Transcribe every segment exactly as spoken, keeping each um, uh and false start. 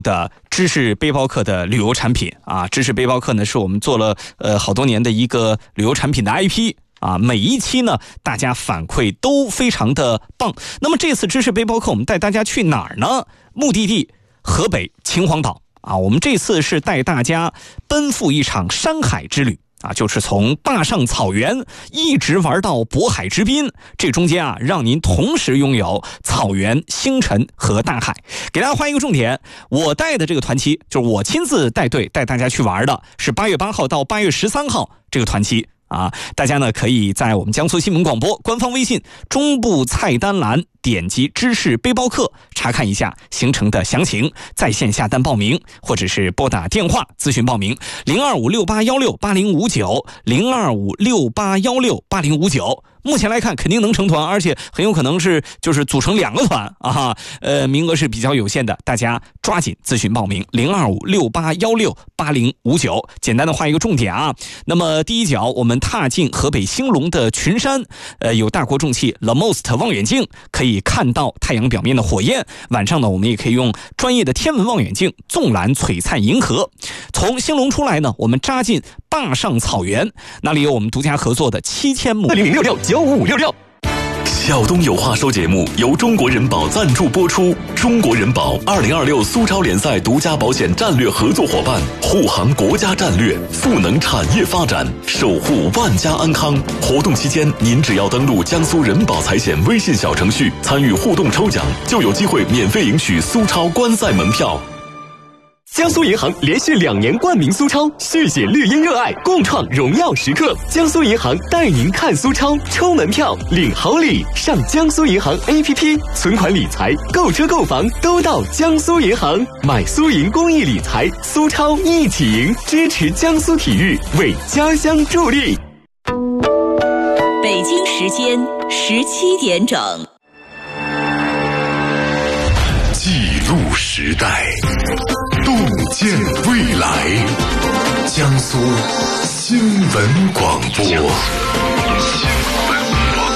的知识背包客的旅游产品啊，知识背包客呢是我们做了呃好多年的一个旅游产品的 I P 啊，每一期呢大家反馈都非常的棒。那么这次知识背包客我们带大家去哪儿呢？目的地河北秦皇岛啊，我们这次是带大家奔赴一场山海之旅啊，就是从坝上草原一直玩到渤海之滨，这中间啊，让您同时拥有草原、星辰和大海。给大家画一个重点，我带的这个团期，就是我亲自带队带大家去玩的，是八月八号到八月十三号这个团期啊。大家呢可以在我们江苏新闻广播官方微信中部菜单栏点击知识背包客，查看一下行程的详情，在线下单报名，或者是拨打电话咨询报名零二五六八幺六八零五九零二五六八幺六八零五九。目前来看肯定能成团，而且很有可能是就是组成两个团啊，呃，名额是比较有限的，大家抓紧咨询报名零二五六八幺六八零五九。简单的画一个重点啊，那么第一脚我们踏进河北兴隆的群山，呃，有大国重器 The Most 望远镜可以看到太阳表面的火焰，晚上呢我们也可以用专业的天文望远镜纵览璀璨银河。从兴隆出来呢，我们扎进坝上草原，那里有我们独家合作的七千亩零零六六九五五六六。 小东有话说节目由中国人保赞助播出。中国人保二零二六苏超联赛独家保险战略合作伙伴，护航国家战略，赋能产业发展，守护万家安康。活动期间，您只要登录江苏人保财险微信小程序，参与互动抽奖，就有机会免费领取苏超观赛门票。 江苏银行连续两年冠名苏超，续写绿茵热爱，共创荣耀时刻。江苏银行带您看苏超，抽门票，领好礼。上江苏银行 A P P， 存款理财、购车购房都到江苏银行。买苏银公益理财，苏超一起赢，支持江苏体育，为家乡助力。 北京时间十七点整。 记录时代，洞见未来。江苏新闻广播。新闻广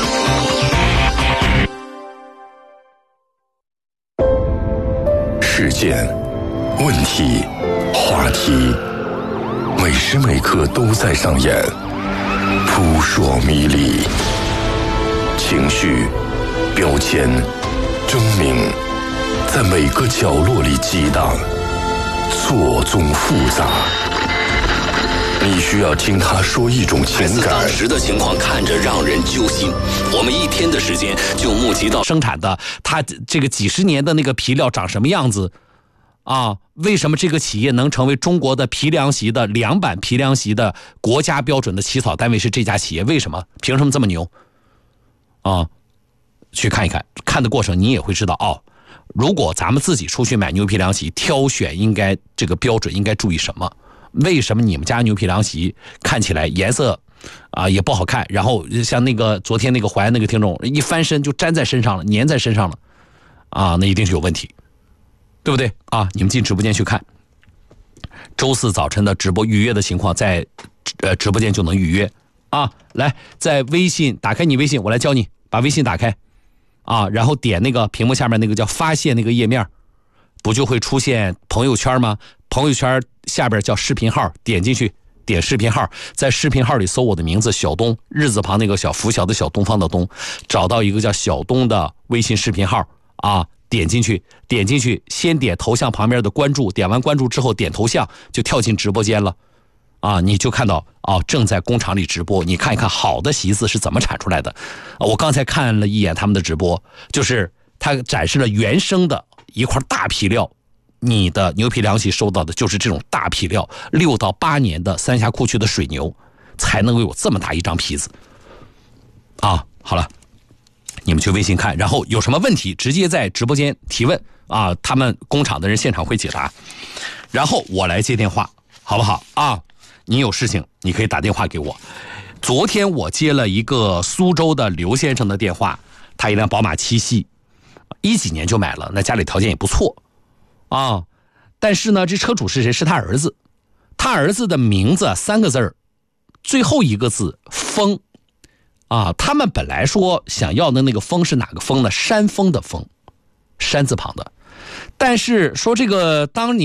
播。事件、问题、话题，每时每刻都在上演，扑朔迷离。情绪、标签、争鸣，在每个角落里激荡，错综复杂。你需要听他说一种情感。 当时的情况看着让人揪心，我们一天的时间就募集到生产的，它这个几十年的那个皮料长什么样子啊？为什么这个企业能成为中国的皮凉席的两版皮凉席的国家标准的起草单位是这家企业？为什么？凭什么这么牛？啊，去看一看，看的过程你也会知道哦。如果咱们自己出去买牛皮凉席，挑选应该这个标准应该注意什么？为什么你们家牛皮凉席看起来颜色啊也不好看，然后像那个昨天那个淮安那个听众一翻身就粘在身上了，粘在身上了啊，那一定是有问题，对不对啊？你们进直播间去看，周四早晨的直播预约的情况，在呃直播间就能预约啊。来，在微信打开你微信，我来教你，把微信打开啊，然后点那个屏幕下面那个叫发现那个页面，不就会出现朋友圈吗？朋友圈下边叫视频号，点进去，点视频号，在视频号里搜我的名字小东，日字旁那个小拂晓的小，东方的东，找到一个叫小东的微信视频号啊，点进去，点进去，先点头像旁边的关注，点完关注之后点头像就跳进直播间了啊，你就看到啊，正在工厂里直播，你看一看好的席子是怎么产出来的啊。我刚才看了一眼他们的直播，就是他展示了原生的一块大皮料，你的牛皮凉席收到的就是这种大皮料，六到八年的三峡库区的水牛才能够有这么大一张皮子啊。好了，你们去微信看，然后有什么问题直接在直播间提问啊，他们工厂的人现场会解答，然后我来接电话，好不好啊？你有事情你可以打电话给我。昨天我接了一个苏州的刘先生的电话，他一辆宝马七系，一几年就买了，那家里条件也不错啊，但是呢，这车主是谁？是他儿子。他儿子的名字三个字儿，最后一个字风啊。他们本来说想要的那个风是哪个风呢？山峰的峰，山字旁的。 但是说这个，当你